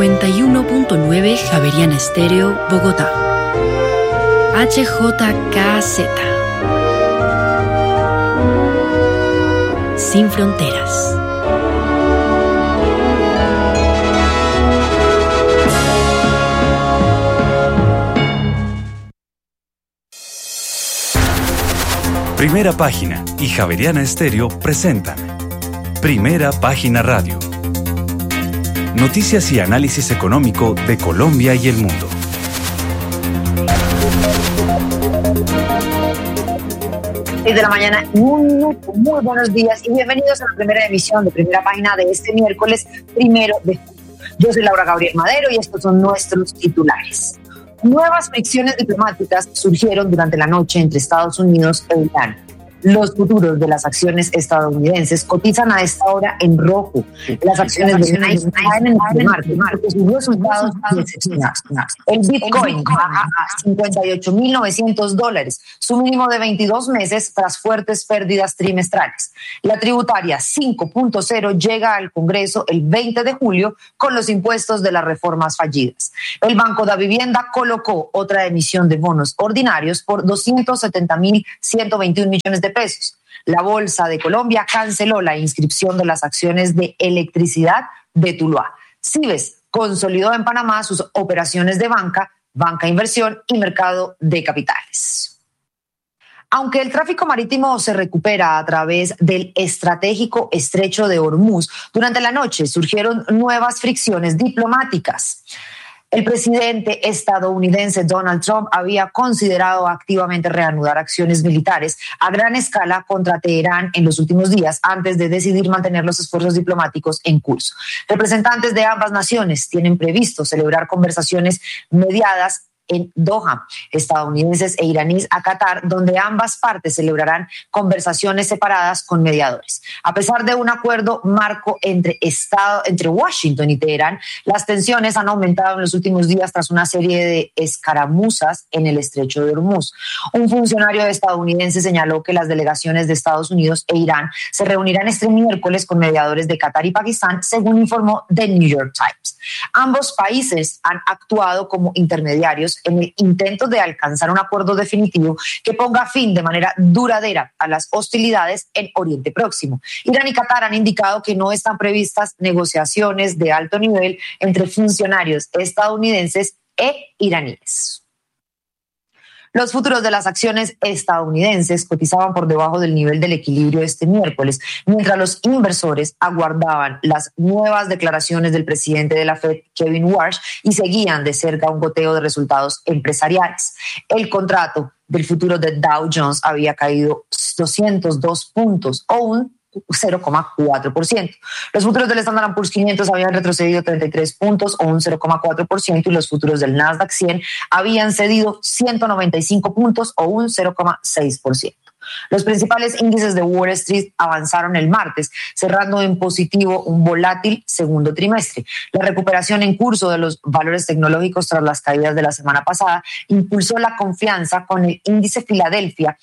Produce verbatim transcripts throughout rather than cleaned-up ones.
noventa y uno punto nueve Javeriana Estéreo, Bogotá. H J K Z. Sin fronteras. Primera Página y Javeriana Estéreo presentan Primera Página Radio. Noticias y análisis económico de Colombia y el mundo. seis de la mañana, muy, muy, muy buenos días y bienvenidos a la primera emisión de Primera Página de este miércoles primero de julio. Yo soy Laura Gabriel Madero y estos son nuestros titulares. Nuevas fricciones diplomáticas surgieron durante la noche entre Estados Unidos e Irán. Los futuros de las acciones estadounidenses cotizan a esta hora en rojo. Las acciones de Nike caen en el martes, porque sus resultados decepcionados. El Bitcoin baja a cincuenta y ocho mil novecientos dólares, su mínimo de veintidós meses tras fuertes pérdidas trimestrales. La tributaria cinco punto cero llega al Congreso el veinte de julio con los impuestos de las reformas fallidas. El Banco de Vivienda colocó otra emisión de bonos ordinarios por doscientos setenta mil ciento veintiún millones de pesos. La Bolsa de Colombia canceló la inscripción de las acciones de electricidad de Tuluá. Cibes consolidó en Panamá sus operaciones de banca, banca inversión y mercado de capitales. Aunque el tráfico marítimo se recupera a través del estratégico estrecho de Hormuz, durante la noche surgieron nuevas fricciones diplomáticas. El presidente estadounidense Donald Trump había considerado activamente reanudar acciones militares a gran escala contra Teherán en los últimos días antes de decidir mantener los esfuerzos diplomáticos en curso. Representantes de ambas naciones tienen previsto celebrar conversaciones mediadas en Doha, estadounidenses e iraníes a Qatar, donde ambas partes celebrarán conversaciones separadas con mediadores. A pesar de un acuerdo marco entre, Estado, entre Washington y Teherán, las tensiones han aumentado en los últimos días tras una serie de escaramuzas en el estrecho de Hormuz. Un funcionario estadounidense señaló que las delegaciones de Estados Unidos e Irán se reunirán este miércoles con mediadores de Qatar y Pakistán, según informó The New York Times. Ambos países han actuado como intermediarios en el intento de alcanzar un acuerdo definitivo que ponga fin de manera duradera a las hostilidades en Oriente Próximo. Irán y Qatar han indicado que no están previstas negociaciones de alto nivel entre funcionarios estadounidenses e iraníes. Los futuros de las acciones estadounidenses cotizaban por debajo del nivel del equilibrio este miércoles, mientras los inversores aguardaban las nuevas declaraciones del presidente de la Fed, Kevin Warsh, y seguían de cerca un goteo de resultados empresariales. El contrato del futuro de Dow Jones había caído doscientos dos puntos o un cero coma cuatro por ciento. Los futuros del Standard and Poor's quinientos habían retrocedido treinta y tres puntos o un cero coma cuatro por ciento y los futuros del Nasdaq cien habían cedido ciento noventa y cinco puntos o un cero coma seis por ciento. Los principales índices de Wall Street avanzaron el martes, cerrando en positivo un volátil segundo trimestre. La recuperación en curso de los valores tecnológicos tras las caídas de la semana pasada impulsó la confianza con el índice Filadelfia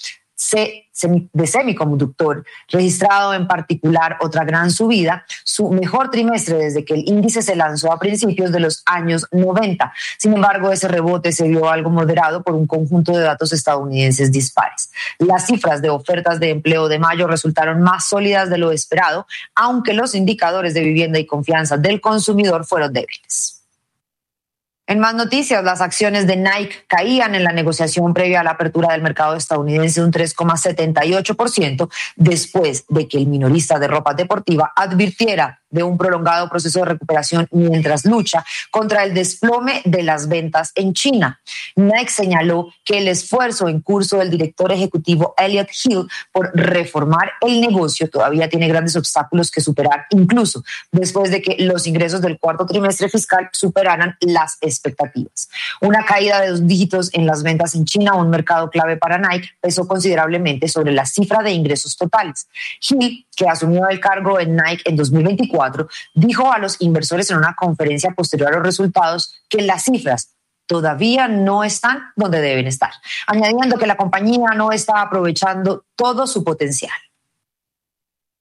de semiconductor, registrado en particular otra gran subida, su mejor trimestre desde que el índice se lanzó a principios de los años noventa. Sin embargo, ese rebote se vio algo moderado por un conjunto de datos estadounidenses dispares. Las cifras de ofertas de empleo de mayo resultaron más sólidas de lo esperado, aunque los indicadores de vivienda y confianza del consumidor fueron débiles. En más noticias, las acciones de Nike caían en la negociación previa a la apertura del mercado estadounidense un tres coma setenta y ocho por ciento después de que el minorista de ropa deportiva advirtiera de un prolongado proceso de recuperación mientras lucha contra el desplome de las ventas en China. Nike señaló que el esfuerzo en curso del director ejecutivo Elliot Hill por reformar el negocio todavía tiene grandes obstáculos que superar, incluso después de que los ingresos del cuarto trimestre fiscal superaran las expectativas. Una caída de dos dígitos en las ventas en China, un mercado clave para Nike, pesó considerablemente sobre la cifra de ingresos totales. Hill, que asumió el cargo en Nike en dos mil veinticuatro, dijo a los inversores en una conferencia posterior a los resultados que las cifras todavía no están donde deben estar, añadiendo que la compañía no está aprovechando todo su potencial.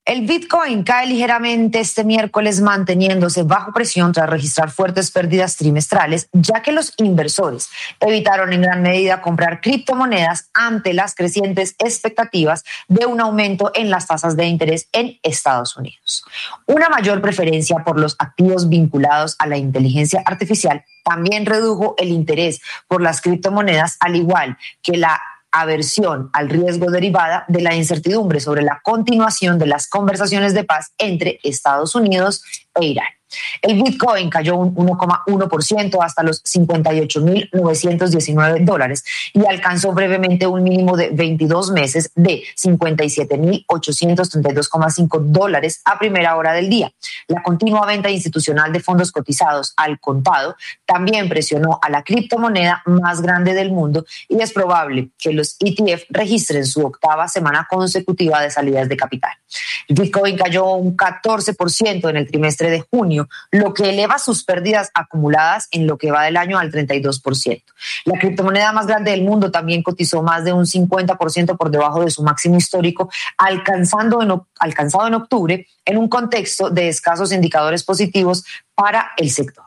El Bitcoin cae ligeramente este miércoles, manteniéndose bajo presión tras registrar fuertes pérdidas trimestrales, ya que los inversores evitaron en gran medida comprar criptomonedas ante las crecientes expectativas de un aumento en las tasas de interés en Estados Unidos. Una mayor preferencia por los activos vinculados a la inteligencia artificial también redujo el interés por las criptomonedas, al igual que la aversión al riesgo derivada de la incertidumbre sobre la continuación de las conversaciones de paz entre Estados Unidos e Irán. El Bitcoin cayó un uno coma uno por ciento hasta los cincuenta y ocho mil novecientos diecinueve dólares y alcanzó brevemente un mínimo de veintidós meses de cincuenta y siete mil ochocientos treinta y dos coma cinco dólares a primera hora del día. La continua venta institucional de fondos cotizados al contado también presionó a la criptomoneda más grande del mundo y es probable que los E T F registren su octava semana consecutiva de salidas de capital. El Bitcoin cayó un catorce por ciento en el trimestre de junio, lo que eleva sus pérdidas acumuladas en lo que va del año al treinta y dos por ciento. La criptomoneda más grande del mundo también cotizó más de un cincuenta por ciento por debajo de su máximo histórico, alcanzando en, alcanzado en octubre en un contexto de escasos indicadores positivos para el sector.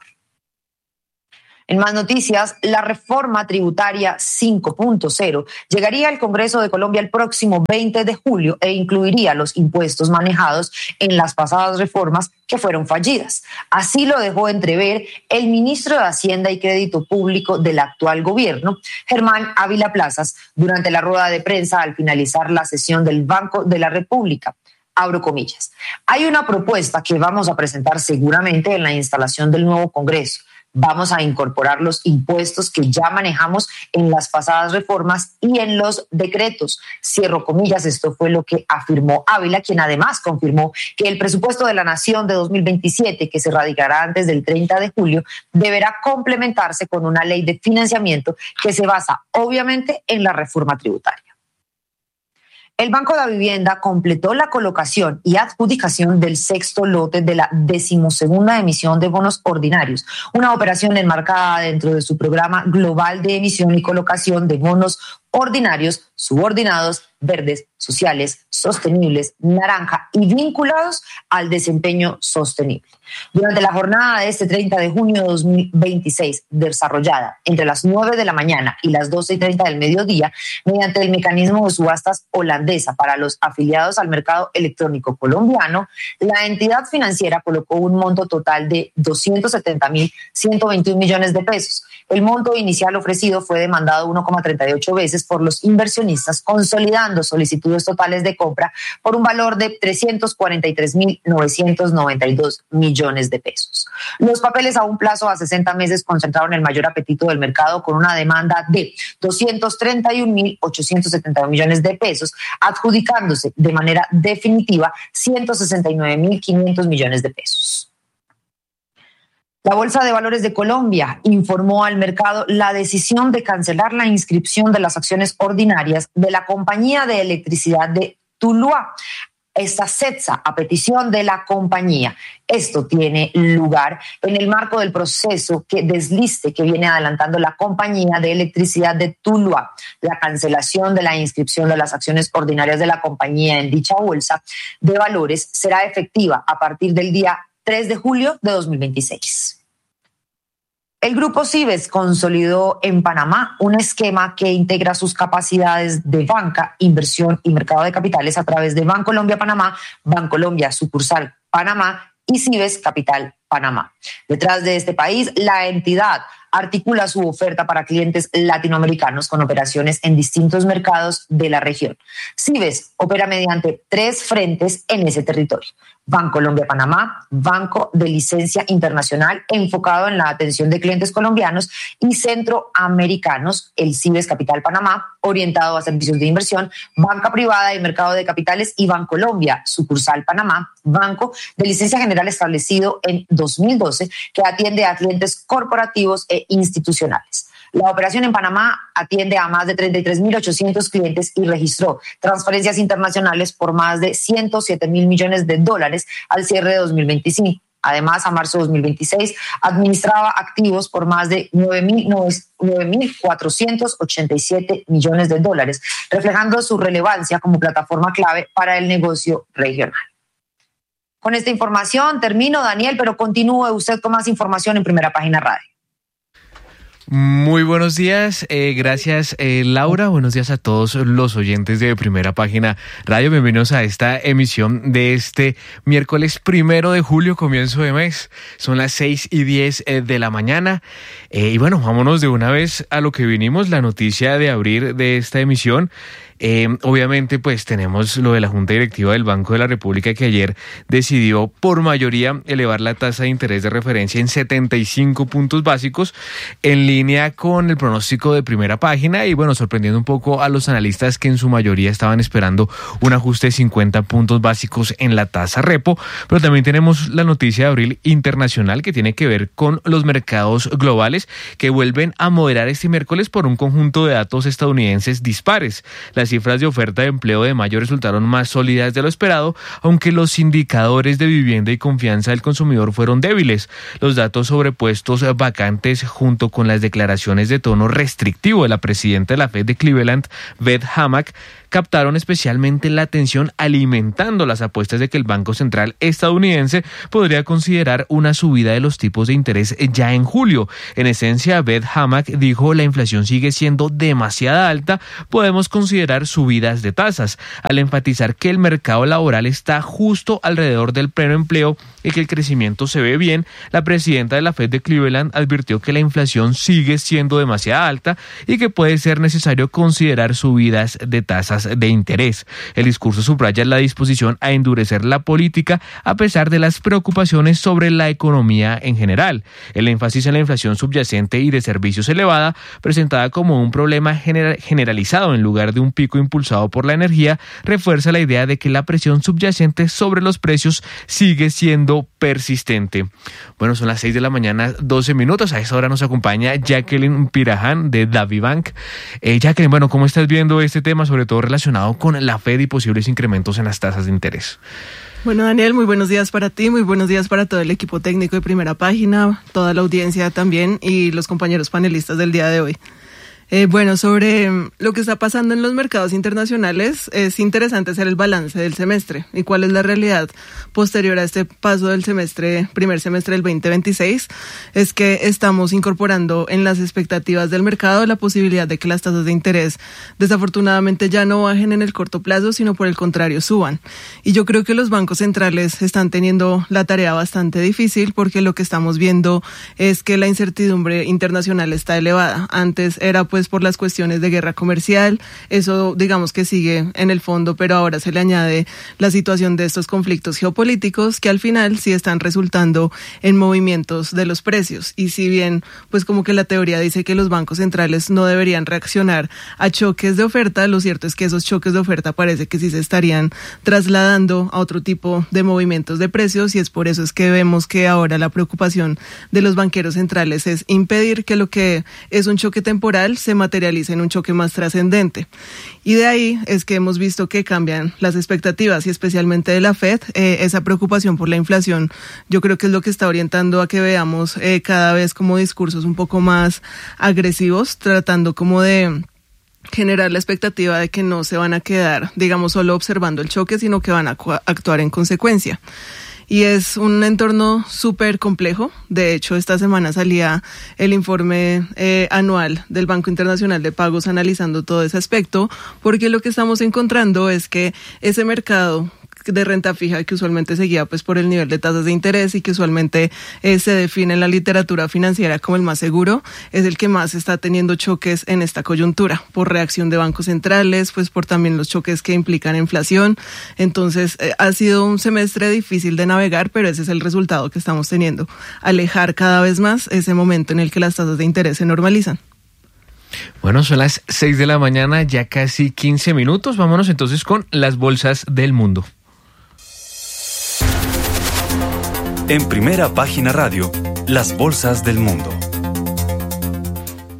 En más noticias, la reforma tributaria cinco punto cero llegaría al Congreso de Colombia el próximo veinte de julio e incluiría los impuestos manejados en las pasadas reformas que fueron fallidas. Así lo dejó entrever el ministro de Hacienda y Crédito Público del actual gobierno, Germán Ávila Plazas, durante la rueda de prensa al finalizar la sesión del Banco de la República. Abro comillas. Hay una propuesta que vamos a presentar seguramente en la instalación del nuevo Congreso. Vamos a incorporar los impuestos que ya manejamos en las pasadas reformas y en los decretos. Cierro comillas, esto fue lo que afirmó Ávila, quien además confirmó que el presupuesto de la Nación de dos mil veintisiete, que se radicará antes del treinta de julio, deberá complementarse con una ley de financiamiento que se basa obviamente en la reforma tributaria. El Banco de la Vivienda completó la colocación y adjudicación del sexto lote de la decimosegunda emisión de bonos ordinarios, una operación enmarcada dentro de su programa global de emisión y colocación de bonos ordinarios, subordinados, verdes, sociales, sostenibles, naranja y vinculados al desempeño sostenible. Durante la jornada de este treinta de junio de dos mil veintiséis, desarrollada entre las nueve de la mañana y las doce y treinta del mediodía, mediante el mecanismo de subastas holandesa para los afiliados al mercado electrónico colombiano, la entidad financiera colocó un monto total de doscientos setenta mil ciento veintiún millones de pesos. El monto inicial ofrecido fue demandado uno coma treinta y ocho veces por los inversionistas, consolidando solicitudes totales de compra por un valor de trescientos cuarenta y tres mil novecientos noventa y dos millones de pesos. Los papeles a un plazo a sesenta meses concentraron el mayor apetito del mercado con una demanda de doscientos treinta y un mil ochocientos setenta y dos millones de pesos, adjudicándose de manera definitiva ciento sesenta y nueve mil quinientos millones de pesos. La Bolsa de Valores de Colombia informó al mercado la decisión de cancelar la inscripción de las acciones ordinarias de la compañía de electricidad de Tuluá, esta CETSA, a petición de la compañía. Esto tiene lugar en el marco del proceso que desliste que viene adelantando la compañía de electricidad de Tuluá. La cancelación de la inscripción de las acciones ordinarias de la compañía en dicha bolsa de valores será efectiva a partir del día tres de julio de dos mil veintiséis. El grupo Cibes consolidó en Panamá un esquema que integra sus capacidades de banca, inversión y mercado de capitales a través de Bancolombia Panamá, Bancolombia sucursal Panamá y Cibes Capital Panamá. Detrás de este país, la entidad articula su oferta para clientes latinoamericanos con operaciones en distintos mercados de la región. Cibes opera mediante tres frentes en ese territorio. Bancolombia Panamá, banco de licencia internacional enfocado en la atención de clientes colombianos y centroamericanos, el Cibes Capital Panamá, orientado a servicios de inversión, banca privada y mercado de capitales, y Bancolombia, sucursal Panamá, banco de licencia general establecido en dos mil doce que atiende a clientes corporativos e institucionales. La operación en Panamá atiende a más de treinta y tres mil ochocientos clientes y registró transferencias internacionales por más de ciento siete mil millones de dólares al cierre de dos mil veinticinco. Además, a marzo de dos mil veintiséis, administraba activos por más de nueve mil cuatrocientos ochenta y siete millones de dólares, reflejando su relevancia como plataforma clave para el negocio regional. Con esta información termino, Daniel, pero continúe usted con más información en Primera Página Radio. Muy buenos días, eh, gracias eh, Laura, buenos días a todos los oyentes de Primera Página Radio, bienvenidos a esta emisión de este miércoles primero de julio, comienzo de mes, son las seis y diez eh, de la mañana eh, y bueno, vámonos de una vez a lo que vinimos, la noticia de abrir de esta emisión. Eh, obviamente pues tenemos lo de la Junta Directiva del Banco de la República que ayer decidió por mayoría elevar la tasa de interés de referencia en setenta y cinco puntos básicos en línea con el pronóstico de Primera Página y bueno, sorprendiendo un poco a los analistas que en su mayoría estaban esperando un ajuste de cincuenta puntos básicos en la tasa repo, pero también tenemos la noticia de abril internacional que tiene que ver con los mercados globales que vuelven a moderar este miércoles por un conjunto de datos estadounidenses dispares. Las cifras de oferta de empleo de mayo resultaron más sólidas de lo esperado, aunque los indicadores de vivienda y confianza del consumidor fueron débiles. Los datos sobre puestos vacantes junto con las declaraciones de tono restrictivo de la presidenta de la Fed de Cleveland, Beth Hammack, captaron especialmente la atención, alimentando las apuestas de que el Banco Central estadounidense podría considerar una subida de los tipos de interés ya en julio. En esencia, Beth Hammack dijo: la inflación sigue siendo demasiada alta, podemos considerar subidas de tasas, al enfatizar que el mercado laboral está justo alrededor del pleno empleo y que el crecimiento se ve bien. La presidenta de la Fed de Cleveland advirtió que la inflación sigue siendo demasiada alta y que puede ser necesario considerar subidas de tasas de interés. El discurso subraya la disposición a endurecer la política a pesar de las preocupaciones sobre la economía en general. El énfasis en la inflación subyacente y de servicios elevada, presentada como un problema gener- generalizado en lugar de un pico impulsado por la energía, refuerza la idea de que la presión subyacente sobre los precios sigue siendo persistente. Bueno, son las seis de la mañana, doce minutos. A esa hora nos acompaña Jacqueline Piraján de DaviBank. Eh, Jacqueline, bueno, ¿cómo estás viendo este tema, sobre todo relacionado con la Fed y posibles incrementos en las tasas de interés? Bueno, Daniel, muy buenos días para ti, muy buenos días para todo el equipo técnico de Primera Página, toda la audiencia también y los compañeros panelistas del día de hoy. Eh, bueno, sobre lo que está pasando en los mercados internacionales, es interesante hacer el balance del semestre y cuál es la realidad posterior a este paso del semestre, primer semestre del veinte veintiséis, es que estamos incorporando en las expectativas del mercado la posibilidad de que las tasas de interés desafortunadamente ya no bajen en el corto plazo, sino por el contrario suban. Y yo creo que los bancos centrales están teniendo la tarea bastante difícil porque lo que estamos viendo es que la incertidumbre internacional está elevada. Antes era pues por las cuestiones de guerra comercial, eso digamos que sigue en el fondo, pero ahora se le añade la situación de estos conflictos geopolíticos que al final sí están resultando en movimientos de los precios. Y si bien pues como que la teoría dice que los bancos centrales no deberían reaccionar a choques de oferta, lo cierto es que esos choques de oferta parece que sí se estarían trasladando a otro tipo de movimientos de precios y es por eso es que vemos que ahora la preocupación de los banqueros centrales es impedir que lo que es un choque temporal se materializa en un choque más trascendente. Y de ahí es que hemos visto que cambian las expectativas y especialmente de la Fed, eh, esa preocupación por la inflación, yo creo que es lo que está orientando a que veamos eh, cada vez como discursos un poco más agresivos, tratando como de generar la expectativa de que no se van a quedar, digamos, solo observando el choque, sino que van a actuar en consecuencia. Y es un entorno súper complejo. De hecho, esta semana salía el informe eh, anual del Banco Internacional de Pagos analizando todo ese aspecto, porque lo que estamos encontrando es que ese mercado de renta fija que usualmente se guía pues por el nivel de tasas de interés y que usualmente eh, se define en la literatura financiera como el más seguro, es el que más está teniendo choques en esta coyuntura, por reacción de bancos centrales, pues por también los choques que implican inflación. Entonces eh, ha sido un semestre difícil de navegar, pero ese es el resultado que estamos teniendo, alejar cada vez más ese momento en el que las tasas de interés se normalizan. Bueno, son las seis de la mañana, ya casi quince minutos. Vámonos entonces con las bolsas del mundo. En Primera Página Radio, las bolsas del mundo.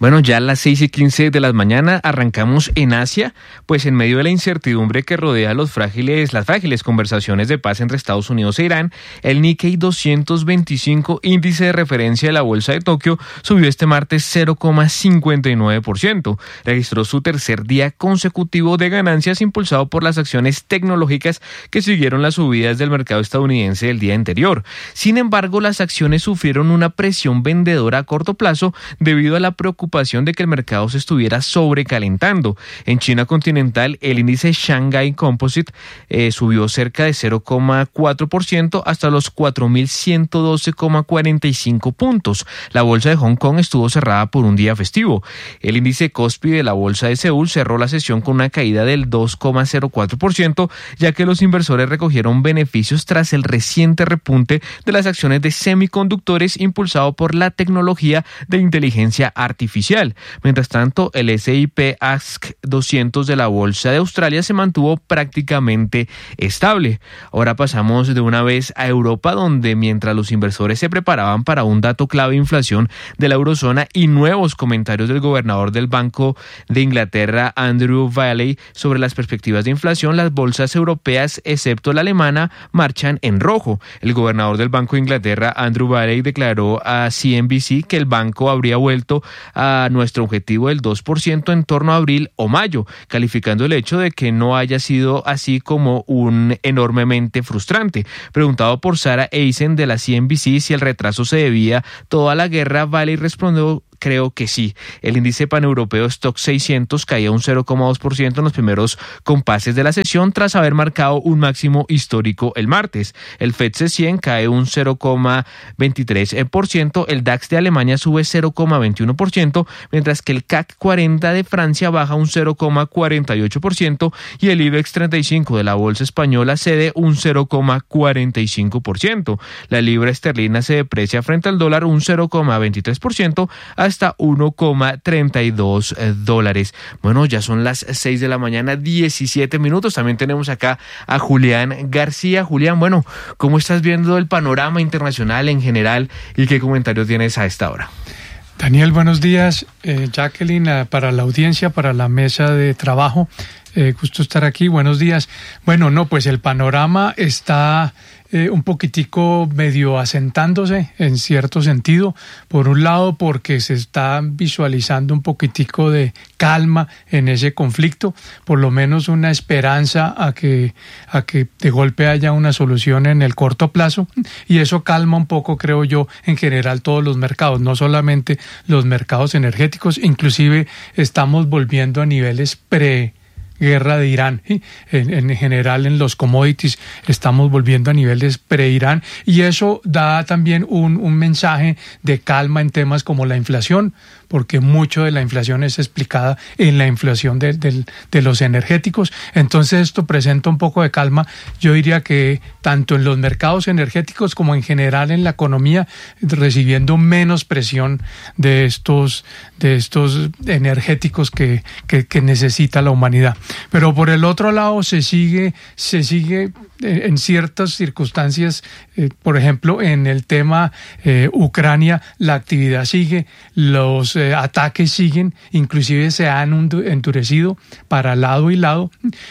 Bueno, ya a las seis y quince de la mañana arrancamos en Asia, pues en medio de la incertidumbre que rodea los frágiles, las frágiles conversaciones de paz entre Estados Unidos e Irán, el Nikkei doscientos veinticinco, índice de referencia de la Bolsa de Tokio, subió este martes cero coma cincuenta y nueve por ciento. Registró su tercer día consecutivo de ganancias impulsado por las acciones tecnológicas que siguieron las subidas del mercado estadounidense del día anterior. Sin embargo, las acciones sufrieron una presión vendedora a corto plazo debido a la preocupación de que el mercado se estuviera sobrecalentando. En China continental, el índice Shanghai Composite eh, subió cerca de cero coma cuatro por ciento hasta los cuatro mil ciento doce coma cuarenta y cinco puntos. La bolsa de Hong Kong estuvo cerrada por un día festivo. El índice Kospi de la bolsa de Seúl cerró la sesión con una caída del dos coma cero cuatro por ciento, ya que los inversores recogieron beneficios tras el reciente repunte de las acciones de semiconductores impulsado por la tecnología de inteligencia artificial. Mientras tanto, el S and P A S C doscientos de la Bolsa de Australia se mantuvo prácticamente estable. Ahora pasamos de una vez a Europa, donde mientras los inversores se preparaban para un dato clave de inflación de la eurozona y nuevos comentarios del gobernador del Banco de Inglaterra, Andrew Bailey, sobre las perspectivas de inflación, las bolsas europeas, excepto la alemana, marchan en rojo. El gobernador del Banco de Inglaterra, Andrew Bailey, declaró a C N B C que el banco habría vuelto a a nuestro objetivo del dos por ciento en torno a abril o mayo, calificando el hecho de que no haya sido así como un enormemente frustrante. Preguntado por Sarah Eisen de la C N B C si el retraso se debía todo a la guerra, Valley respondió: creo que sí. El índice paneuropeo Stock seiscientos caía un cero coma dos por ciento en los primeros compases de la sesión tras haber marcado un máximo histórico el martes. El F T S E cien cae un cero coma veintitrés por ciento, el DAX de Alemania sube cero coma veintiuno por ciento, mientras que el C A C cuarenta de Francia baja un cero coma cuarenta y ocho por ciento y el IBEX treinta y cinco de la Bolsa Española cede un cero coma cuarenta y cinco por ciento. La libra esterlina se deprecia frente al dólar un cero coma veintitrés por ciento hasta uno coma treinta y dos dólares. Bueno, ya son las seis de la mañana, diecisiete minutos. También tenemos acá a Julián García. Julián, bueno, ¿cómo estás viendo el panorama internacional en general y qué comentarios tienes a esta hora? Daniel, buenos días. Eh, Jacqueline, uh, para la audiencia, para la mesa de trabajo. Eh, gusto estar aquí. Buenos días. Bueno, no, pues el panorama está eh, un poquitico medio asentándose en cierto sentido. Por un lado, porque se está visualizando un poquitico de calma en ese conflicto, por lo menos una esperanza a que, a que de golpe haya una solución en el corto plazo, y eso calma un poco, creo yo, en general todos los mercados, no solamente los mercados energéticos, inclusive estamos volviendo a niveles pre guerra de Irán. ¿Sí? En, en general en los commodities estamos volviendo a niveles pre-Irán, y eso da también un, un mensaje de calma en temas como la inflación, porque mucho de la inflación es explicada en la inflación de, de, de los energéticos. Entonces esto presenta un poco de calma. Yo diría que tanto en los mercados energéticos como en general en la economía, recibiendo menos presión de estos, de estos energéticos que, que, que necesita la humanidad. Pero por el otro lado se sigue, se sigue en ciertas circunstancias, eh, por ejemplo, en el tema eh, Ucrania, la actividad sigue, los eh, ataques siguen, inclusive se han endurecido para lado y lado,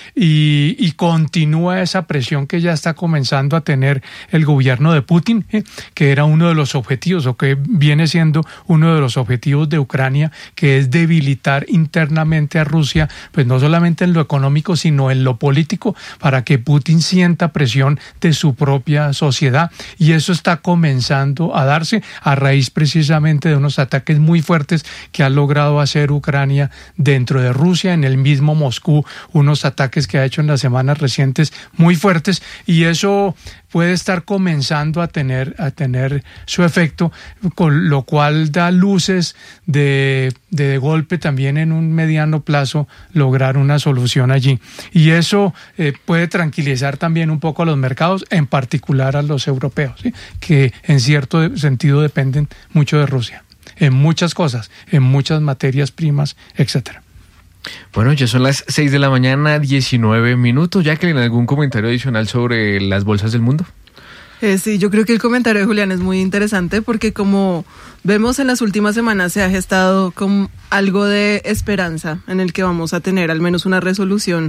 y, y continúa esa presión que ya está comenzando a tener el gobierno de Putin, eh, que era uno de los objetivos, o que viene siendo uno de los objetivos de Ucrania, que es debilitar internamente a Rusia, pues no solamente en lo económico, sino en lo político, para que Putin sienta presión de su propia sociedad, y eso está comenzando a darse a raíz precisamente de unos ataques muy fuertes que ha logrado hacer Ucrania dentro de Rusia, en el mismo Moscú, unos ataques que ha hecho en las semanas recientes muy fuertes, y eso puede estar comenzando a tener, a tener su efecto, con lo cual da luces de, de, de golpe también en un mediano plazo lograr una solución allí. Y eso eh, puede tranquilizar también un poco a los mercados, en particular a los europeos, ¿sí? Que en cierto sentido dependen mucho de Rusia, en muchas cosas, en muchas materias primas, etcétera. Bueno, ya son las seis de la mañana, diecinueve minutos. Jacqueline, ¿algún comentario adicional sobre las bolsas del mundo? Eh, sí, yo creo que el comentario de Julián es muy interesante porque como vemos en las últimas semanas se ha gestado con algo de esperanza en el que vamos a tener al menos una resolución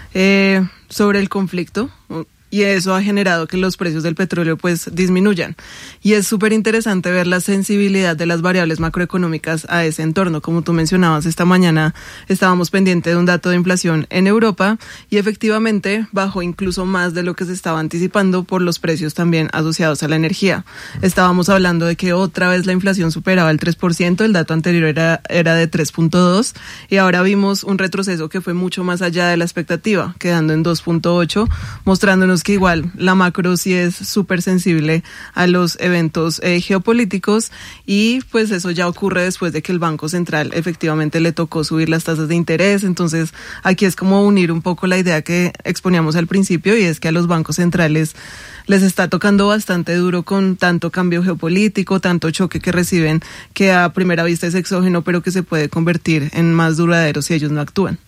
eh, sobre el conflicto. Y eso ha generado que los precios del petróleo pues disminuyan. Y es súper interesante ver la sensibilidad de las variables macroeconómicas a ese entorno. Como tú mencionabas, esta mañana estábamos pendientes de un dato de inflación en Europa y efectivamente bajó incluso más de lo que se estaba anticipando por los precios también asociados a la energía. Estábamos hablando de que otra vez la inflación superaba el tres por ciento, el dato anterior era, era de tres punto dos y ahora vimos un retroceso que fue mucho más allá de la expectativa, quedando en dos punto ocho, mostrándonos que igual la macro sí es súper sensible a los eventos eh, geopolíticos y pues eso ya ocurre después de que el Banco Central efectivamente le tocó subir las tasas de interés. Entonces aquí es como unir un poco la idea que exponíamos al principio y es que a los bancos centrales les está tocando bastante duro con tanto cambio geopolítico, tanto choque que reciben que a primera vista es exógeno pero que se puede convertir en más duradero si ellos no actúan.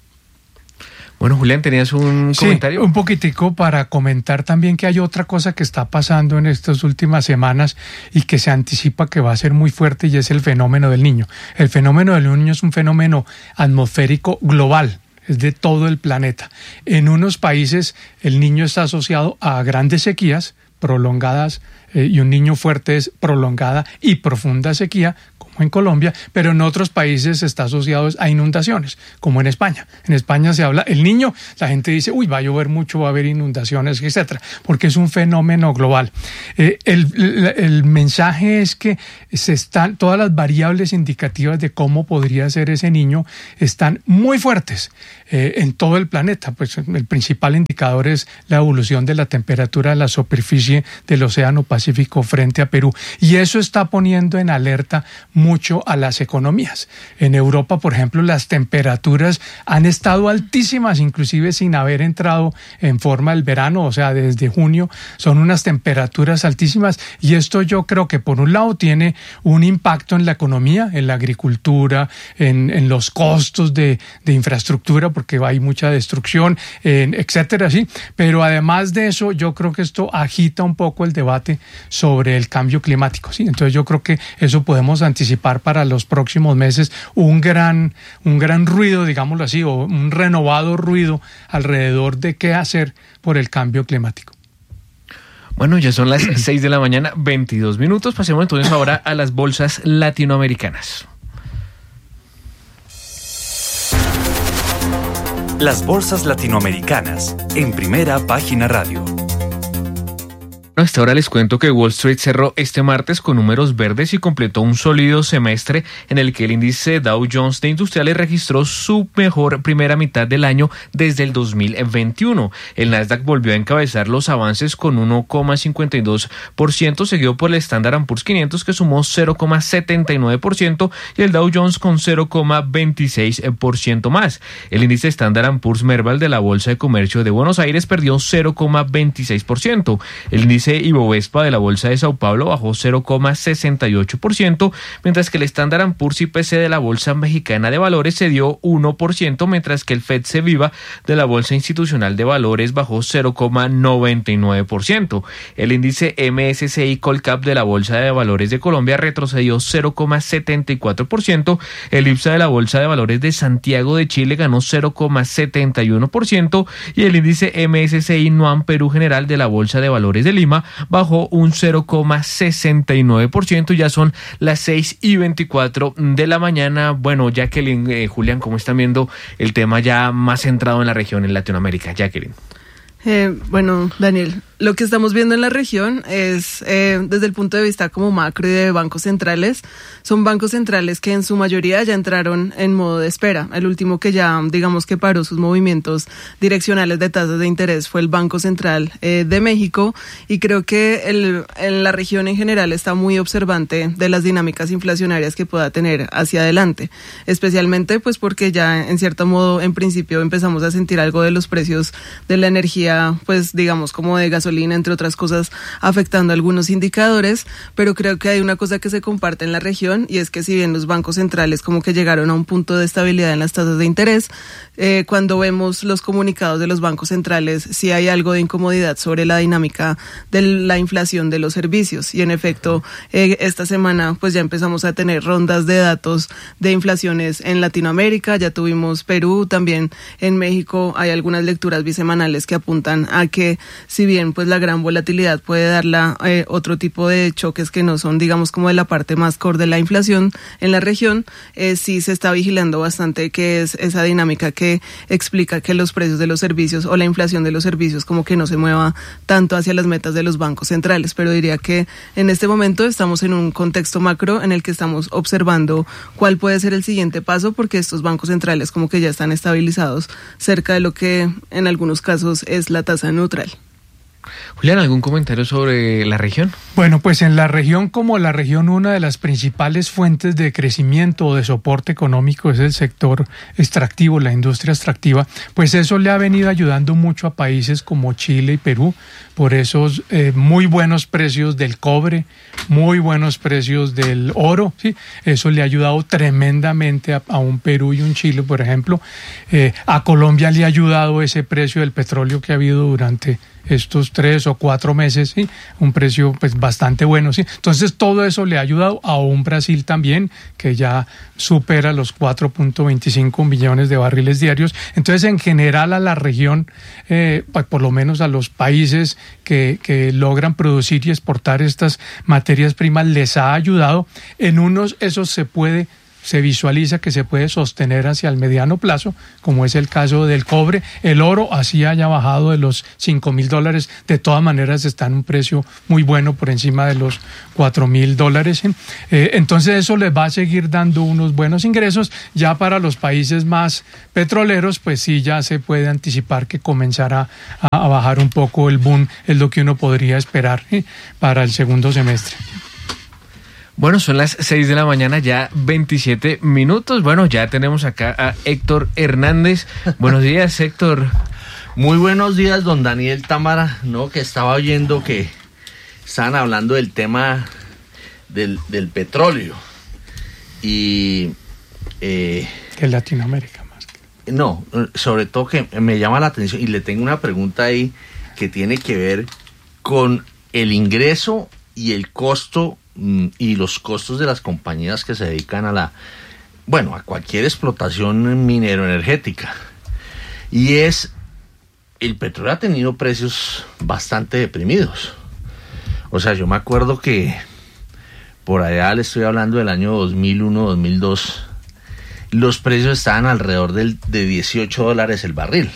Bueno, Julián, ¿tenías un sí, comentario? Un poquitico para comentar también que hay otra cosa que está pasando en estas últimas semanas y que se anticipa que va a ser muy fuerte y es el fenómeno del Niño. El fenómeno del Niño es un fenómeno atmosférico global, es de todo el planeta. En unos países el Niño está asociado a grandes sequías prolongadas eh, y un Niño fuerte es prolongada y profunda sequía, como en Colombia, pero en otros países está asociado a inundaciones, como en España. En España se habla, el Niño, la gente dice, uy, va a llover mucho, va a haber inundaciones, etcétera, porque es un fenómeno global. Eh, el, el, el mensaje es que se están, todas las variables indicativas de cómo podría ser ese Niño están muy fuertes eh, en todo el planeta. Pues el principal indicador es la evolución de la temperatura de la superficie del Océano Pacífico frente a Perú, y eso está poniendo en alerta mucho a las economías. En Europa, por ejemplo, las temperaturas han estado altísimas, inclusive sin haber entrado en forma el verano, o sea, desde junio son unas temperaturas altísimas, y esto yo creo que por un lado tiene un impacto en la economía, en la agricultura, en, en los costos de, de infraestructura, porque hay mucha destrucción, en, etcétera, sí, pero además de eso, yo creo que esto agita un poco el debate sobre el cambio climático, sí, entonces yo creo que eso podemos anticipar para los próximos meses un gran, un gran ruido, digámoslo así, o un renovado ruido alrededor de qué hacer por el cambio climático. Bueno, ya son las seis de la mañana, veintidós minutos. Pasemos entonces ahora a las bolsas latinoamericanas. Las bolsas latinoamericanas en Primera Página Radio. Hasta ahora les cuento que Wall Street cerró este martes con números verdes y completó un sólido semestre en el que el índice Dow Jones de Industriales registró su mejor primera mitad del año desde el dos mil veintiuno. El Nasdaq volvió a encabezar los avances con uno coma cincuenta y dos por ciento, seguido por el Standard and Poor's quinientos que sumó cero coma setenta y nueve por ciento y el Dow Jones con cero coma veintiséis por ciento más. El índice Standard and Poor's Merval de la Bolsa de Comercio de Buenos Aires perdió cero coma veintiséis por ciento. El índice Ibovespa de la Bolsa de Sao Paulo bajó cero coma sesenta y ocho por ciento, mientras que el Standard and Poor's I P C de la Bolsa Mexicana de Valores cedió uno por ciento, mientras que el FTSE Viva de la Bolsa Institucional de Valores bajó cero coma noventa y nueve por ciento. El índice M S C I Colcap de la Bolsa de Valores de Colombia retrocedió cero coma setenta y cuatro por ciento. El I P S A de la Bolsa de Valores de Santiago de Chile ganó cero coma setenta y uno por ciento y el índice M S C I Nuam Perú General de la Bolsa de Valores de Lima bajó un cero coma sesenta y nueve por ciento. Ya son las seis y veinticuatro de la mañana. Bueno, Jacqueline, eh, Julián, ¿cómo están viendo el tema ya más centrado en la región, en Latinoamérica? Jacqueline. Eh, bueno, Daniel, lo que estamos viendo en la región es, eh, desde el punto de vista como macro y de bancos centrales, son bancos centrales que en su mayoría ya entraron en modo de espera. El último que ya, digamos que paró sus movimientos direccionales de tasas de interés fue el Banco Central eh, de México, y creo que el, en la región en general está muy observante de las dinámicas inflacionarias que pueda tener hacia adelante, especialmente pues porque ya en cierto modo, en principio, empezamos a sentir algo de los precios de la energía, pues digamos como de gasolina gasolina, entre otras cosas, afectando algunos indicadores, pero creo que hay una cosa que se comparte en la región, y es que si bien los bancos centrales como que llegaron a un punto de estabilidad en las tasas de interés, eh, cuando vemos los comunicados de los bancos centrales, sí hay algo de incomodidad sobre la dinámica de la inflación de los servicios, y en efecto, eh, esta semana pues ya empezamos a tener rondas de datos de inflaciones en Latinoamérica, ya tuvimos Perú, también en México hay algunas lecturas bisemanales que apuntan a que si bien pues la gran volatilidad puede darla eh, otro tipo de choques que no son digamos como de la parte más core de la inflación en la región, eh, sí se está vigilando bastante que es esa dinámica que explica que los precios de los servicios o la inflación de los servicios como que no se mueva tanto hacia las metas de los bancos centrales, pero diría que en este momento estamos en un contexto macro en el que estamos observando cuál puede ser el siguiente paso, porque estos bancos centrales como que ya están estabilizados cerca de lo que en algunos casos es la tasa neutral. Julián, ¿algún comentario sobre la región? Bueno, pues en la región, como la región, una de las principales fuentes de crecimiento o de soporte económico es el sector extractivo, la industria extractiva, pues eso le ha venido ayudando mucho a países como Chile y Perú, por esos eh, muy buenos precios del cobre, muy buenos precios del oro, ¿sí? Eso le ha ayudado tremendamente a, a un Perú y un Chile, por ejemplo. Eh, a Colombia le ha ayudado ese precio del petróleo que ha habido durante estos tres o cuatro meses, ¿sí? Un precio pues bastante bueno, ¿sí? Entonces todo eso le ha ayudado a un Brasil también, que ya supera los cuatro punto veinticinco millones de barriles diarios. Entonces en general a la región, eh, por lo menos a los países que, que logran producir y exportar estas materias primas, les ha ayudado. En unos esos se puede se visualiza que se puede sostener hacia el mediano plazo, como es el caso del cobre. El oro, así haya bajado de los cinco mil dólares, de todas maneras está en un precio muy bueno, por encima de los cuatro mil dólares. Eh, entonces eso les va a seguir dando unos buenos ingresos. Ya para los países más petroleros, pues sí, ya se puede anticipar que comenzará a, a bajar un poco el boom, es lo que uno podría esperar eh, para el segundo semestre. Bueno, son las seis de la mañana, ya veintisiete minutos. Bueno, ya tenemos acá a Héctor Hernández. Buenos días, Héctor. Muy buenos días, don Daniel Támara, ¿no? Que estaba oyendo que estaban hablando del tema del, del petróleo. Y... Eh, de Latinoamérica más que... No, sobre todo que me llama la atención y le tengo una pregunta ahí que tiene que ver con el ingreso y el costo y los costos de las compañías que se dedican a la, bueno, a cualquier explotación minero-energética. Y es, el petróleo ha tenido precios bastante deprimidos. O sea, yo me acuerdo que por allá le estoy hablando del año dos mil uno, dos mil dos, los precios estaban alrededor del, de dieciocho dólares el barril.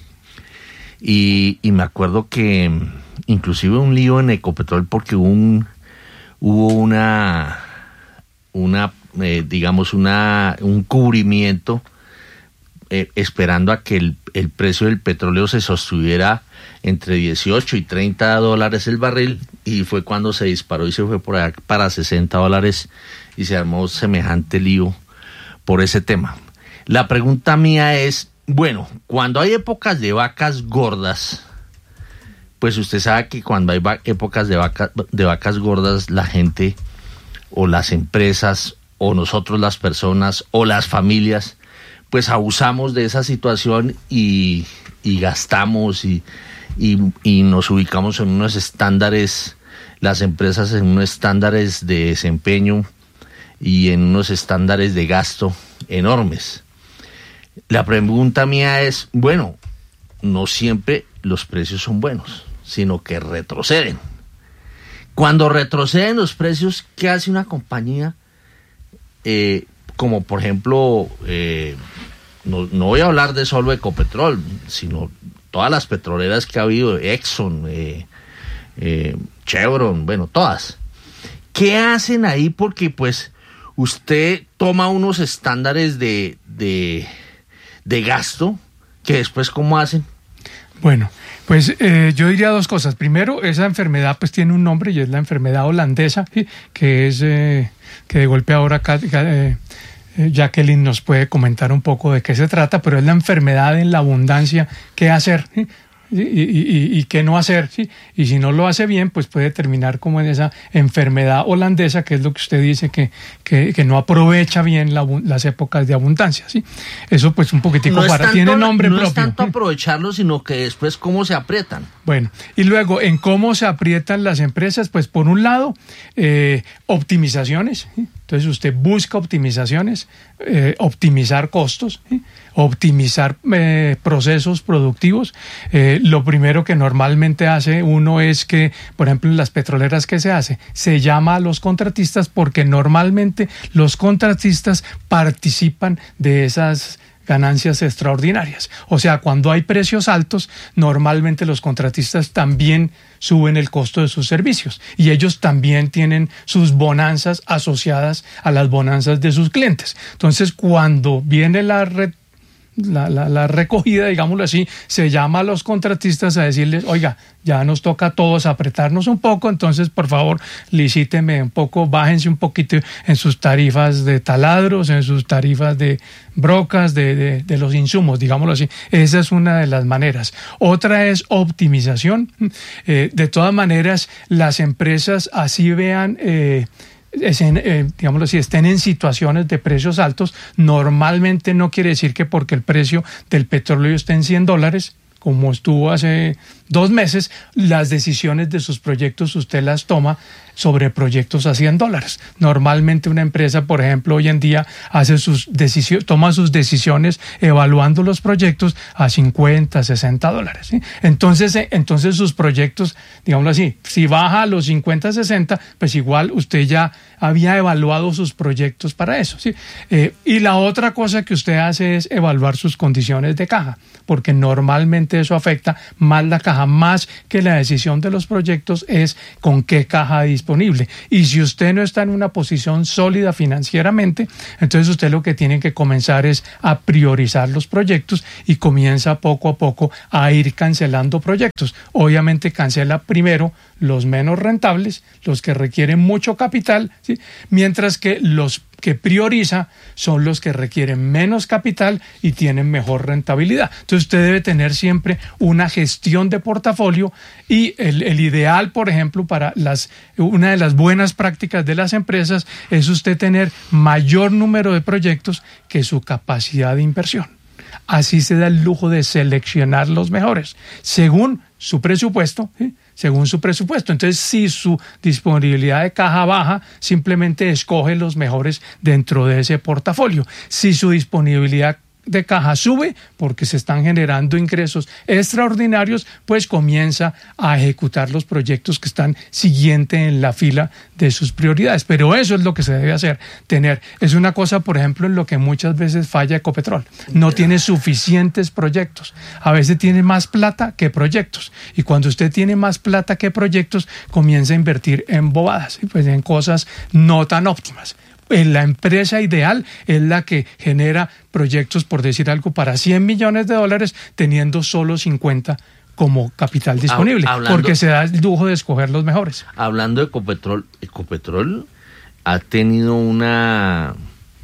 Y, y me acuerdo que inclusive un lío en Ecopetrol porque hubo un hubo una, una eh, digamos, una un cubrimiento eh, esperando a que el, el precio del petróleo se sostuviera entre dieciocho y treinta dólares el barril, y fue cuando se disparó y se fue por allá para sesenta dólares y se armó semejante lío por ese tema. La pregunta mía es, bueno, cuando hay épocas de vacas gordas, pues usted sabe que cuando hay va- épocas de, vaca- de vacas gordas, la gente o las empresas o nosotros las personas o las familias, pues abusamos de esa situación y, y gastamos y, y, y nos ubicamos en unos estándares, las empresas en unos estándares de desempeño y en unos estándares de gasto enormes. La pregunta mía es, bueno, no siempre los precios son buenos, sino que retroceden. Cuando retroceden los precios, ¿qué hace una compañía? Eh, como por ejemplo, eh, no, no voy a hablar de solo Ecopetrol, sino todas las petroleras que ha habido, Exxon, eh, eh, Chevron, bueno, todas. ¿Qué hacen ahí? Porque pues usted toma unos estándares de, de, de gasto, que después ¿cómo hacen? Bueno, pues eh, yo diría dos cosas. Primero, esa enfermedad pues tiene un nombre y es la enfermedad holandesa, ¿sí? Que es eh, que de golpe ahora acá, eh, Jacqueline nos puede comentar un poco de qué se trata, pero es la enfermedad en la abundancia. ¿Qué hacer? ¿Sí? ¿sí? y, y, y qué no hacer, ¿sí? Y si no lo hace bien, pues puede terminar como en esa enfermedad holandesa, que es lo que usted dice, que, que, que no aprovecha bien la, las épocas de abundancia, ¿sí? Eso pues un poquitico no para, tanto, tiene nombre no propio. No es tanto aprovecharlo, sino que después cómo se aprietan. Bueno, y luego en cómo se aprietan las empresas, pues por un lado, eh, optimizaciones, ¿sí? Entonces usted busca optimizaciones, eh, optimizar costos, ¿sí? Optimizar eh, procesos productivos. Eh, lo primero que normalmente hace uno es que, por ejemplo, en las petroleras, ¿qué se hace? Se llama a los contratistas porque normalmente los contratistas participan de esas ganancias extraordinarias. O sea, cuando hay precios altos, normalmente los contratistas también suben el costo de sus servicios y ellos también tienen sus bonanzas asociadas a las bonanzas de sus clientes. Entonces, cuando viene la red La, la, la recogida, digámoslo así, se llama a los contratistas a decirles, oiga, ya nos toca a todos apretarnos un poco, entonces por favor licíteme un poco, bájense un poquito en sus tarifas de taladros, en sus tarifas de brocas, de, de, de los insumos, digámoslo así. Esa es una de las maneras. Otra es optimización. Eh, de todas maneras, las empresas así vean... Eh, Es en, eh, digámoslo así, estén en situaciones de precios altos, normalmente no quiere decir que porque el precio del petróleo esté en cien dólares, como estuvo hace dos meses, las decisiones de sus proyectos usted las toma sobre proyectos a cien dólares. Normalmente una empresa, por ejemplo, hoy en día hace sus decisiones, toma sus decisiones evaluando los proyectos a cincuenta, sesenta dólares. ¿sí? Entonces, entonces sus proyectos, digámoslo así, si baja a los cincuenta, sesenta, pues igual usted ya había evaluado sus proyectos para eso. ¿sí? Eh, y la otra cosa que usted hace es evaluar sus condiciones de caja, porque normalmente eso afecta más la caja, más que la decisión de los proyectos es con qué caja disponible. Y si usted no está en una posición sólida financieramente, entonces usted lo que tiene que comenzar es a priorizar los proyectos y comienza poco a poco a ir cancelando proyectos. Obviamente cancela primero los menos rentables, los que requieren mucho capital, ¿sí? Mientras que los que prioriza son los que requieren menos capital y tienen mejor rentabilidad. Entonces usted debe tener siempre una gestión de portafolio y el, el ideal, por ejemplo, para las, una de las buenas prácticas de las empresas es usted tener mayor número de proyectos que su capacidad de inversión. Así se da el lujo de seleccionar los mejores, según su presupuesto, ¿sí? según su presupuesto. Entonces, si su disponibilidad de caja baja, simplemente escoge los mejores dentro de ese portafolio. Si su disponibilidad de caja sube porque se están generando ingresos extraordinarios, pues comienza a ejecutar los proyectos que están siguiente en la fila de sus prioridades. Pero eso es lo que se debe hacer, tener. Es una cosa, por ejemplo, en lo que muchas veces falla Ecopetrol. No tiene suficientes proyectos. A veces tiene más plata que proyectos. Y cuando usted tiene más plata que proyectos, comienza a invertir en bobadas, pues en cosas no tan óptimas. La empresa ideal es la que genera proyectos, por decir algo, para cien millones de dólares, teniendo solo cincuenta como capital disponible, hablando, porque se da el lujo de escoger los mejores. Hablando de Ecopetrol, Ecopetrol ha tenido una,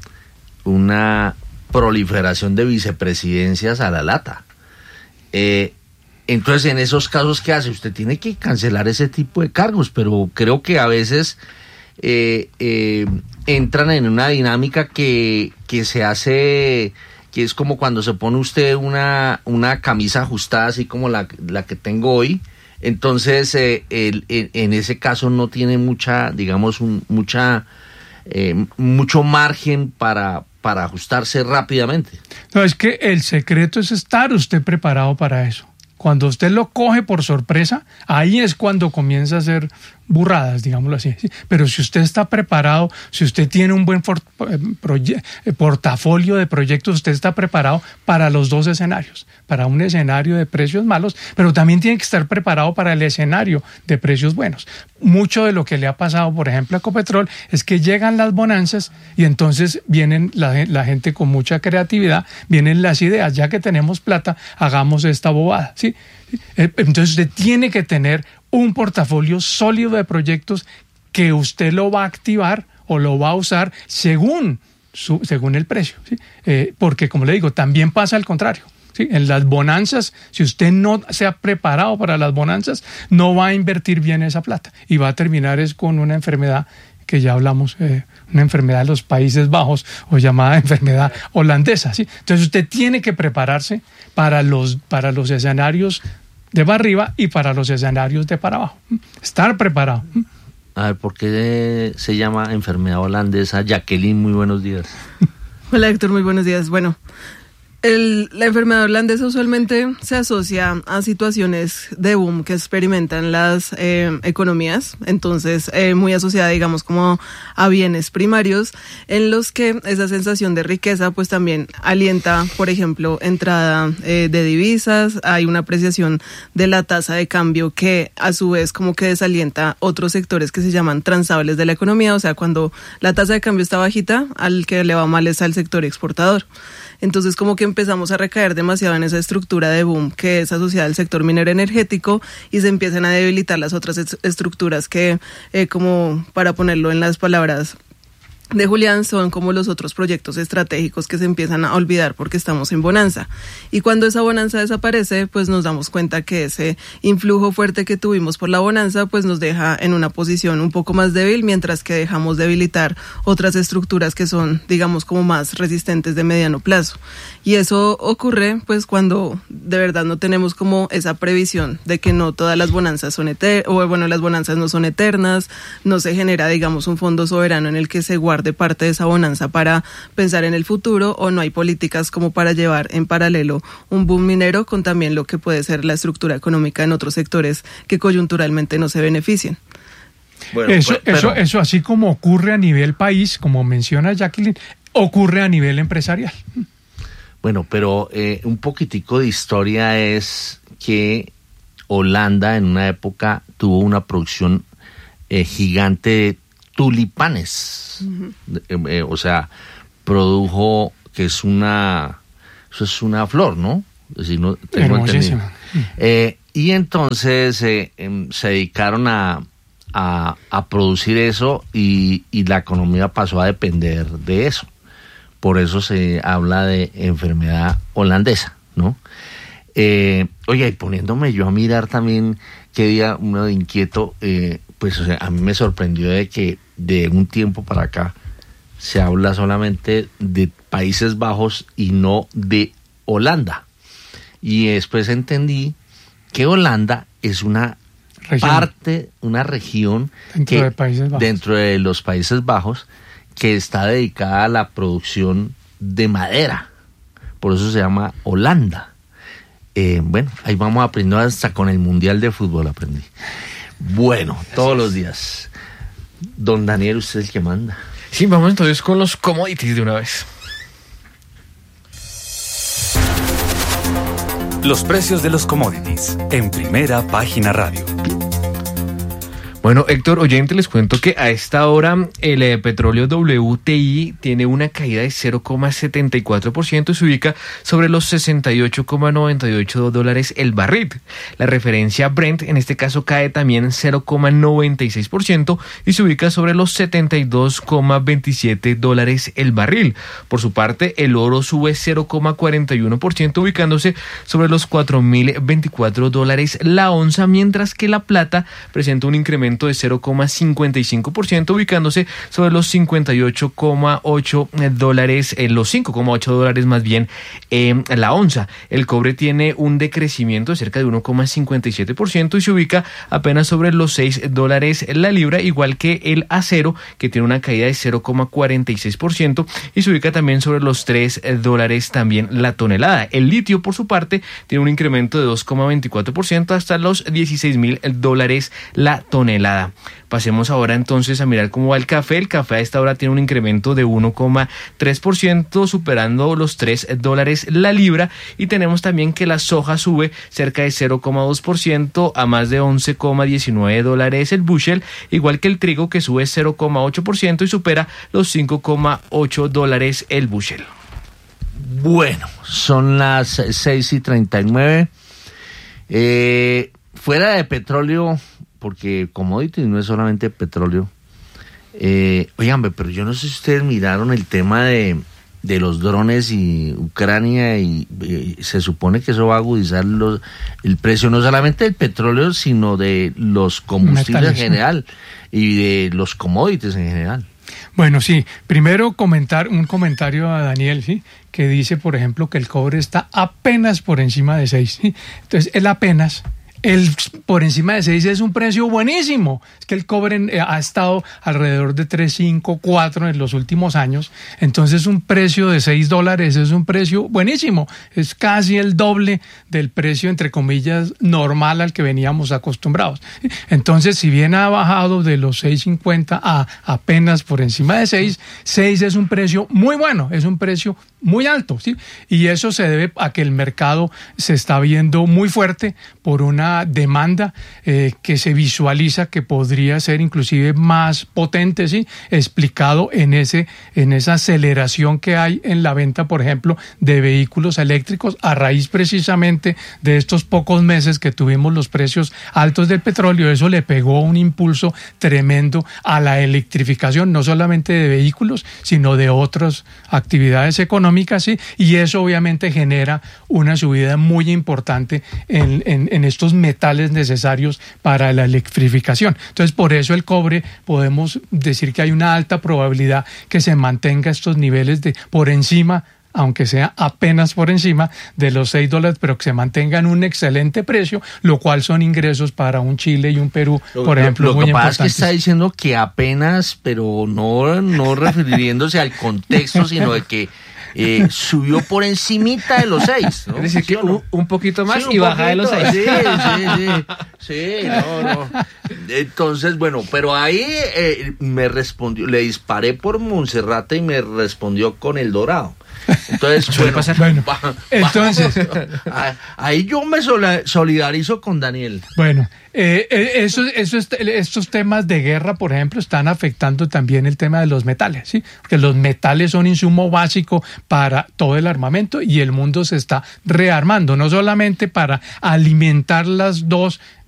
una proliferación de vicepresidencias a la lata. Eh, entonces, en esos casos, ¿qué hace? Usted tiene que cancelar ese tipo de cargos, pero creo que a veces... Eh, eh, entran en una dinámica que, que se hace, que es como cuando se pone usted una, una camisa ajustada así como la, la que tengo hoy. Entonces eh, el, el, en ese caso no tiene mucha, digamos, un, mucha eh, mucho margen para, para ajustarse rápidamente. No, es que el secreto es estar usted preparado para eso. Cuando usted lo coge por sorpresa, ahí es cuando comienza a hacer burradas, digámoslo así. Pero si usted está preparado, si usted tiene un buen for- proye- portafolio de proyectos, usted está preparado para los dos escenarios, para un escenario de precios malos, pero también tiene que estar preparado para el escenario de precios buenos. Mucho de lo que le ha pasado, por ejemplo, a Ecopetrol, es que llegan las bonanzas y entonces vienen la, la gente con mucha creatividad, vienen las ideas, ya que tenemos plata, hagamos esta bobada, ¿sí? Entonces usted tiene que tener un portafolio sólido de proyectos que usted lo va a activar o lo va a usar según, su, según el precio, ¿sí? Eh, porque como le digo, también pasa al contrario. ¿sí? En las bonanzas, si usted no se ha preparado para las bonanzas, no va a invertir bien esa plata y va a terminar es con una enfermedad que ya hablamos, eh, una enfermedad de los Países Bajos o llamada enfermedad holandesa, ¿sí? Entonces usted tiene que prepararse para los, para los escenarios de para arriba y para los escenarios de para abajo. Estar preparado. A ver, ¿por qué se llama enfermedad holandesa? Jacqueline, muy buenos días. Hola Héctor, muy buenos días. Bueno, el, la enfermedad holandesa usualmente se asocia a situaciones de boom que experimentan las eh, economías, entonces eh, muy asociada, digamos, como a bienes primarios, en los que esa sensación de riqueza pues también alienta, por ejemplo, entrada eh, de divisas, hay una apreciación de la tasa de cambio que a su vez como que desalienta otros sectores que se llaman transables de la economía, o sea, cuando la tasa de cambio está bajita, al que le va mal es al sector exportador. Entonces como que empezamos a recaer demasiado en esa estructura de boom que es asociada al sector minero energético y se empiezan a debilitar las otras est- estructuras que, eh, como para ponerlo en las palabras de Julián, son como los otros proyectos estratégicos que se empiezan a olvidar porque estamos en bonanza. Y cuando esa bonanza desaparece, pues nos damos cuenta que ese influjo fuerte que tuvimos por la bonanza, pues nos deja en una posición un poco más débil, mientras que dejamos debilitar otras estructuras que son, digamos, como más resistentes de mediano plazo. Y eso ocurre, pues, cuando de verdad no tenemos como esa previsión de que no todas las bonanzas son eternas, o bueno, las bonanzas no son eternas, no se genera, digamos, un fondo soberano en el que se guarde de parte de esa bonanza para pensar en el futuro, o no hay políticas como para llevar en paralelo un boom minero con también lo que puede ser la estructura económica en otros sectores que coyunturalmente no se beneficien. Bueno, eso, pues, pero... eso, eso así como ocurre a nivel país, como menciona Jacqueline, ocurre a nivel empresarial. Bueno, pero eh, un poquitico de historia es que Holanda en una época tuvo una producción eh, gigante de tulipanes, uh-huh. eh, eh, o sea, produjo, que es una, eso es una flor, ¿no? Es decir, no tengo entendido. Eh, y entonces eh, eh, se dedicaron a, a, a producir eso y, y la economía pasó a depender de eso. Por eso se habla de enfermedad holandesa, ¿no? Eh, oye, y poniéndome yo a mirar también qué día uno de inquieto, eh, pues o sea, a mí me sorprendió de que de un tiempo para acá se habla solamente de Países Bajos y no de Holanda. Y después entendí que Holanda es una región. parte, una región dentro, que, de Países Bajos. dentro de los Países Bajos que está dedicada a la producción de madera. Por eso se llama Holanda. Eh, bueno, ahí vamos aprendiendo, hasta con el Mundial de Fútbol aprendí. Bueno, todos los días. Don Daniel, usted es el que manda. Sí, vamos entonces con los commodities de una vez. Los precios de los commodities en Primera Página Radio. Bueno, Héctor, oyente, les cuento que a esta hora el eh, petróleo W T I tiene una caída de cero coma setenta y cuatro por ciento y se ubica sobre los sesenta y ocho coma noventa y ocho dólares el barril. La referencia Brent en este caso cae también cero coma noventa y seis por ciento y se ubica sobre los setenta y dos coma veintisiete dólares el barril. Por su parte, el oro sube cero coma cuarenta y uno por ciento ubicándose sobre los cuatro mil veinticuatro dólares la onza, mientras que la plata presenta un incremento de cero coma cincuenta y cinco por ciento ubicándose sobre los cincuenta y ocho coma ocho dólares, eh, los cinco coma ocho dólares más bien eh, la onza. El cobre tiene un decrecimiento de cerca de uno coma cincuenta y siete por ciento y se ubica apenas sobre los seis dólares la libra, igual que el acero, que tiene una caída de cero coma cuarenta y seis por ciento y se ubica también sobre los tres dólares también la tonelada. El litio, por su parte, tiene un incremento de dos coma veinticuatro por ciento hasta los dieciséis mil dólares la tonelada. Pasemos ahora entonces a mirar cómo va el café. El café a esta hora tiene un incremento de uno coma tres por ciento, superando los tres dólares la libra, y tenemos también que la soja sube cerca de cero coma dos por ciento a más de once coma diecinueve dólares el bushel, igual que el trigo, que sube cero coma ocho por ciento y supera los cinco coma ocho dólares el bushel. Bueno, son las seis y treinta y nueve. Eh, fuera de petróleo, porque commodities no es solamente petróleo. Eh, oigan, pero yo no sé si ustedes miraron el tema de, de los drones y Ucrania, y, y se supone que eso va a agudizar los, el precio no solamente del petróleo, sino de los combustibles Metales, en general, ¿no? Y de los commodities en general. Bueno, sí, primero comentar un comentario a Daniel, ¿sí? Que dice, por ejemplo, que el cobre está apenas por encima de seis, ¿sí? Entonces, él apenas... El por encima de seis es un precio buenísimo. Es que el cobre eh, ha estado alrededor de tres, cinco, cuatro en los últimos años. Entonces un precio de seis dólares es un precio buenísimo. Es casi el doble del precio, entre comillas, normal al que veníamos acostumbrados. Entonces, si bien ha bajado de los seis cincuenta a apenas por encima de seis, seis es un precio muy bueno, es un precio muy alto, ¿sí? Y eso se debe a que el mercado se está viendo muy fuerte por una demanda eh, que se visualiza que podría ser inclusive más potente, ¿sí? Explicado en ese en esa aceleración que hay en la venta, por ejemplo, de vehículos eléctricos a raíz precisamente de estos pocos meses que tuvimos los precios altos del petróleo. Eso le pegó un impulso tremendo a la electrificación, no solamente de vehículos, sino de otras actividades económicas, ¿sí? Y eso obviamente genera una subida muy importante en, en, en estos metales necesarios para la electrificación. Entonces, por eso el cobre podemos decir que hay una alta probabilidad que se mantenga estos niveles de por encima, aunque sea apenas por encima de los seis dólares, pero que se mantengan un excelente precio, lo cual son ingresos para un Chile y un Perú, lo, por ejemplo, lo, lo muy que pasa importantes. Es que está diciendo que apenas, pero no, no refiriéndose al contexto, sino de que Eh, subió por encimita de los seis, ¿no? Es decir, que un, un poquito más sí, y baja de los seis. Sí, sí, sí, sí, no, no. Entonces, bueno, pero ahí eh, me respondió, le disparé por Monserrate y me respondió con el Dorado. Entonces, bueno, bueno va, va, entonces, ahí yo me solidarizo con Daniel. Bueno, eh, eso, eso, estos temas de guerra, por ejemplo, están afectando también el tema de los metales, ¿sí? Porque los metales son insumo básico para todo el armamento y el mundo se está rearmando, no solamente para alimentar las dos